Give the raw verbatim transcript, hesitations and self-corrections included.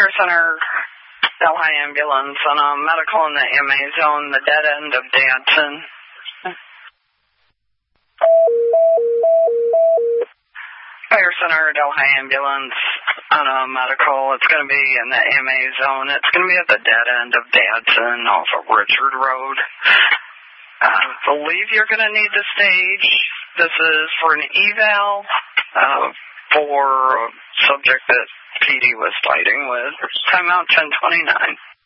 Fire Center, Delhi Ambulance on a medical in the M A zone, the dead end of Danson. Fire Center, Delhi Ambulance on a medical. It's going to be in the M A zone. It's going to be at the dead end of Danson off of Richard Road. I believe you're going to need the stage. This is for an eval uh, for a subject that P D was fighting with. Timeout ten twenty-nine.